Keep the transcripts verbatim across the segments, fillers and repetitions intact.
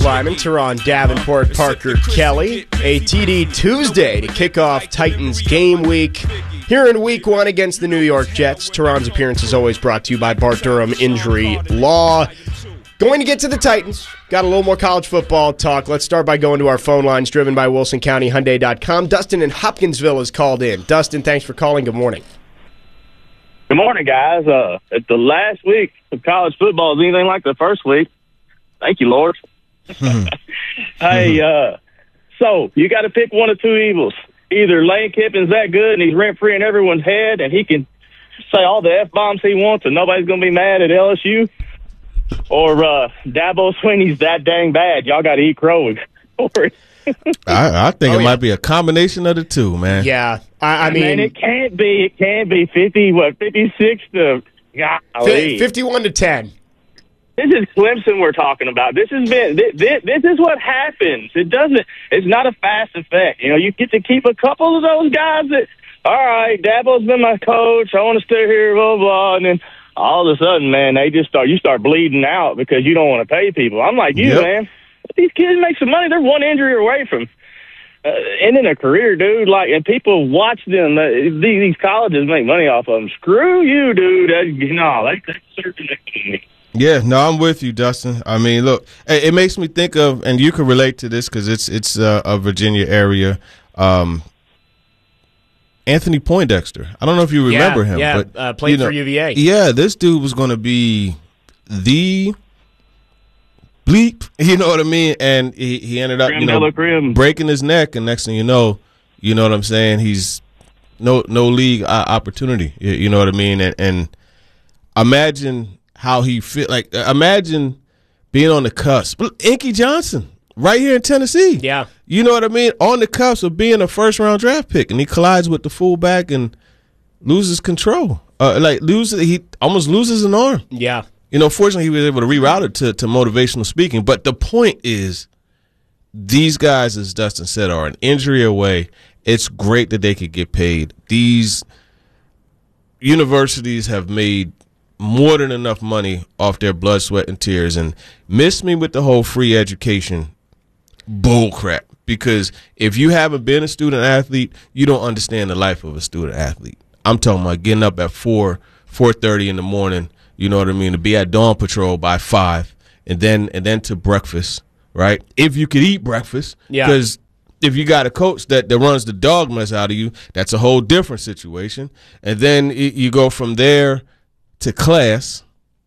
Lyman, Teron Davenport, Parker Kelly. A T D Tuesday to kick off Titans game week. Here in week one against the New York Jets. Teron's appearance is always brought to you by Bart Durham Injury Law. Going to get to the Titans. Got a little more college football talk. Let's start by going to our phone lines driven by Wilson County Hyundai dot com. Dustin in Hopkinsville is called in. Dustin, thanks for calling. Good morning. Good morning, guys. Uh, it's the last week of college football is anything like the first week. Thank you, Lord. Hey, uh, so you got to pick one of two evils. Either Lane Kiffin's that good and he's rent-free in everyone's head and he can say all the F-bombs he wants and nobody's going to be mad at L S U, or uh, Dabo Swinney's that dang bad. Y'all got to eat crow for it. I, I think oh, it yeah. might be a combination of the two, man. Yeah, I, I mean, Man, it can't be. It can't be fifty. What fifty-six to golly. fifty-one to ten. This is Clemson we're talking about. This has been. This, this, this is what happens. It doesn't. It's not a fast effect. You know, you get to keep a couple of those guys that. All right, Dabo's been my coach. I want to stay here. Blah blah. And then all of a sudden, man, they just start. You start bleeding out because you don't want to pay people. I'm like you, Yep. man. These kids make some money. They're one injury away from uh, ending a career, dude. Like, and people watch them. Uh, these, these colleges make money off of them. Screw you, dude. Uh, no, they, that's certainly. Yeah, no, I'm with you, Dustin. I mean, look, it, it makes me think of, and you can relate to this because it's it's uh, a Virginia area. Um, Anthony Poindexter. I don't know if you remember yeah, him, yeah, but uh, played you know, for U V A. Yeah, this dude was going to be the bleep, you know what I mean? And he, he ended up, Grim you know, Della Grim. breaking his neck, and next thing you know, you know what I'm saying? He's no no league uh, opportunity, you, you know what I mean? And, and imagine how he feel. Like, imagine being on the cusp. Inky Johnson, right here in Tennessee. Yeah. You know what I mean? On the cusp of being a first-round draft pick, and he collides with the fullback and loses control. Uh, like, loses, he almost loses an arm. Yeah. You know, fortunately, he was able to reroute it to, to motivational speaking. But the point is, these guys, as Dustin said, are an injury away. It's great that they could get paid. These universities have made more than enough money off their blood, sweat, and tears. And miss me with the whole free education bull crap. Because if you haven't been a student athlete, you don't understand the life of a student athlete. I'm talking about getting up at four, four thirty in the morning. You know what I mean? To be at dawn patrol by five, and then and then to breakfast, right? If you could eat breakfast, Yeah. Because if you got a coach that, that runs the dog mess out of you, that's a whole different situation. And then it, you go from there to class,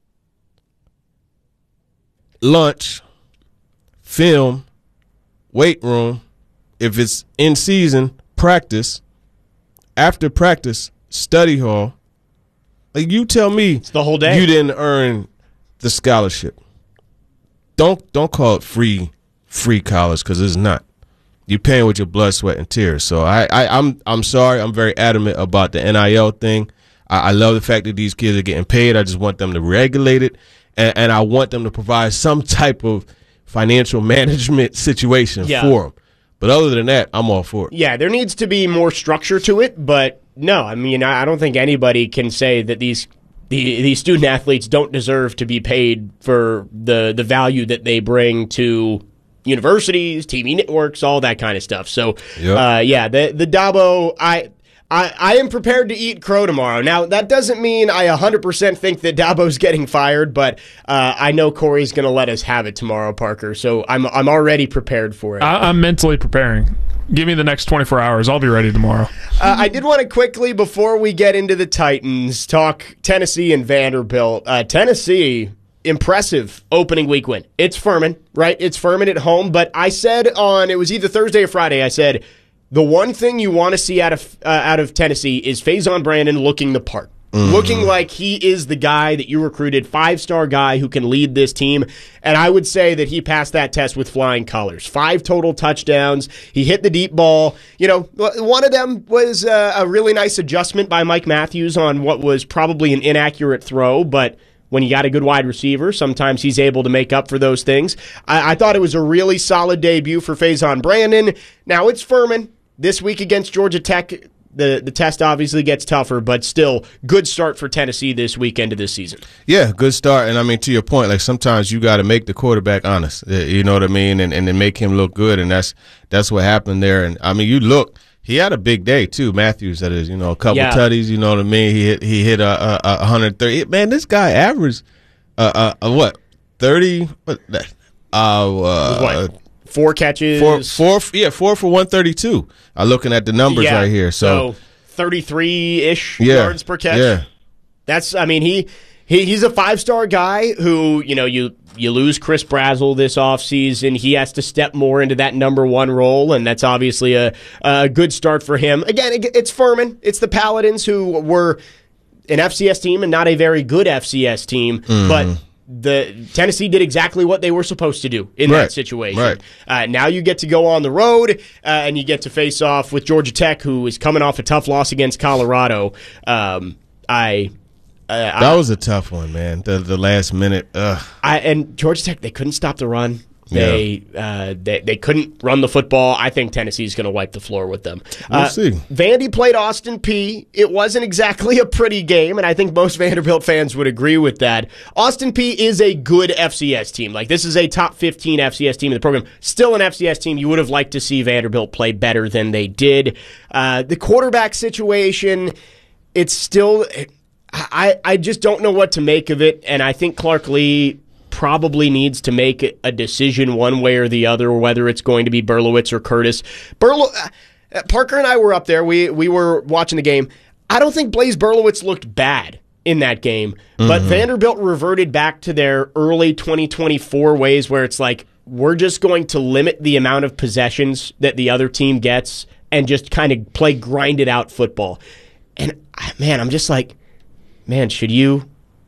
lunch, film, weight room. If it's in season, practice. After practice, study hall. Like, you tell me It's the whole day. you didn't earn the scholarship. Don't don't call it free free college, because it's not. You're paying with your blood, sweat, and tears. So I, I I'm I'm sorry. I'm very adamant about the N I L thing. I, I love the fact that these kids are getting paid. I just want them to regulate it, and, and I want them to provide some type of financial management situation Yeah. for them. But other than that, I'm all for it. Yeah, there needs to be more structure to it, but no, I mean, I I don't think anybody can say that these the, these student athletes don't deserve to be paid for the the value that they bring to universities, T V networks, all that kind of stuff. So, Yep. uh, yeah, the the Dabo, I. I, I am prepared to eat crow tomorrow. Now, that doesn't mean I one hundred percent think that Dabo's getting fired, but uh, I know Corey's going to let us have it tomorrow, Parker. So I'm I'm already prepared for it. I, I'm mentally preparing. Give me the next twenty-four hours. I'll be ready tomorrow. Uh, I did want to quickly, before we get into the Titans, talk Tennessee and Vanderbilt. Uh, Tennessee, impressive opening week win. It's Furman, right? It's Furman at home. But I said on, it was either Thursday or Friday, I said, the one thing you want to see out of uh, out of Tennessee is Faison Brandon looking the part. Mm-hmm. Looking like he is the guy that you recruited, five-star guy who can lead this team. And I would say that he passed that test with flying colors. Five total touchdowns. He hit the deep ball. You know, one of them was uh, a really nice adjustment by Mike Matthews on what was probably an inaccurate throw, but when you got a good wide receiver, sometimes he's able to make up for those things. I, I thought it was a really solid debut for Faison Brandon. Now it's Furman. This week against Georgia Tech, the the test obviously gets tougher, but still good start for Tennessee this weekend of this season. Yeah, good start. And I mean, to your point, like sometimes you got to make the quarterback honest. You know what I mean, and and then make him look good, and that's that's what happened there. And I mean, you look. He had a big day too, Matthews. That is, you know, a couple yeah. tutties. You know what I mean. He hit he hit a, a, a one hundred thirty. Man, this guy averaged uh, uh, uh what thirty? What? Uh, uh, what? Four catches. Four, four, yeah, four for one thirty-two. I'm looking at the numbers yeah, right here. So, so thirty-three ish yeah, yards per catch. Yeah, that's. I mean, he. He, he's a five-star guy who, you know, you you lose Chris Brazzell this offseason. He has to step more into that number one role, and that's obviously a, a good start for him. Again, it, it's Furman. It's the Paladins, who were an F C S team and not a very good F C S team, mm-hmm. but the Tennessee did exactly what they were supposed to do in right. that situation. Right. Uh, now you get to go on the road, uh, and you get to face off with Georgia Tech, who is coming off a tough loss against Colorado. Um, I... Uh, that was a tough one, man. The the last minute. Ugh. I, and Georgia Tech, they couldn't stop the run. They yeah. uh, they, they couldn't run the football. I think Tennessee's going to wipe the floor with them. We'll uh, see. Vandy played Austin Peay. It wasn't exactly a pretty game, and I think most Vanderbilt fans would agree with that. Austin Peay is a good F C S team. Like, this is a top fifteen F C S team in the program. Still an F C S team. You would have liked to see Vanderbilt play better than they did. Uh, the quarterback situation, it's still... I, I just don't know what to make of it, and I think Clark Lee probably needs to make a decision one way or the other, whether it's going to be Berlowitz or Curtis. Berlo- uh, Parker and I were up there. We we were watching the game. I don't think Blaise Berlowitz looked bad in that game, mm-hmm. but Vanderbilt reverted back to their early twenty twenty-four ways where it's like, we're just going to limit the amount of possessions that the other team gets and just kind of play grinded out football. And, man, I'm just like... Man, should you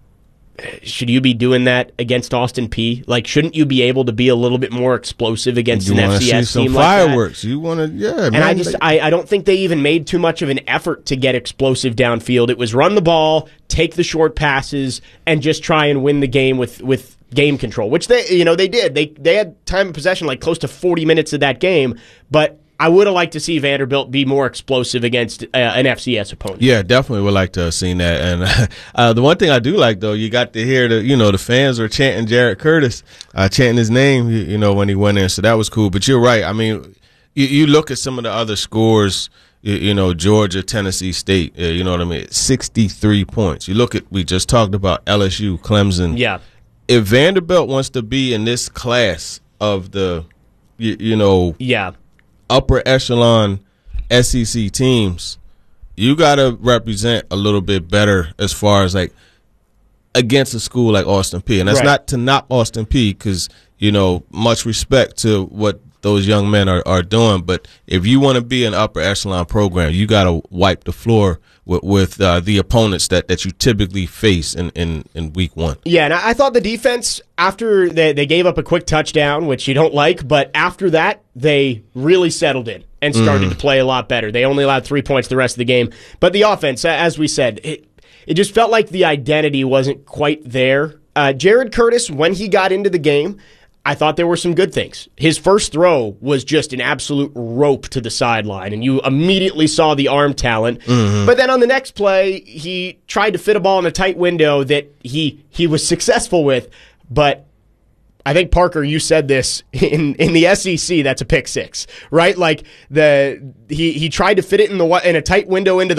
should you be doing that against Austin Peay? Like, shouldn't you be able to be a little bit more explosive against you an F C S see team some like fireworks. that? You want to, yeah. And man, I just, they, I, I don't think they even made too much of an effort to get explosive downfield. It was run the ball, take the short passes, and just try and win the game with with game control, which they, you know, they did. They they had time of possession like close to forty minutes of that game, but I would have liked to see Vanderbilt be more explosive against uh, an F C S opponent. Yeah, definitely would like to have seen that. And uh, the one thing I do like, though, you got to hear the, you know, the fans were chanting Jared Curtis, uh, chanting his name, you, you know, when he went in. So that was cool. But you're right. I mean, you, you look at some of the other scores, you, you know, Georgia, Tennessee State, uh, you know what I mean, sixty-three points. You look at, we just talked about L S U, Clemson. Yeah. If Vanderbilt wants to be in this class of the, you, you know, yeah. upper echelon S E C teams, you got to represent a little bit better as far as like against a school like Austin Peay. And that's right. not to knock Austin Peay because, you know, much respect to what those young men are, are doing. But if you want to be an upper echelon program, you got to wipe the floor with, with uh, the opponents that, that you typically face in, in, in week one. Yeah, and I thought the defense, after they, they gave up a quick touchdown, which you don't like, but after that, they really settled in and started mm. to play a lot better. They only allowed three points the rest of the game. But the offense, as we said, it, it just felt like the identity wasn't quite there. Uh, Jared Curtis, when he got into the game, I thought there were some good things. His first throw was just an absolute rope to the sideline, and you immediately saw the arm talent. Mm-hmm. But then on the next play, he tried to fit a ball in a tight window that he he was successful with. But I think, Parker, you said this, in, in the S E C, that's a pick six, right? Like, the he he tried to fit it in the in a tight window into the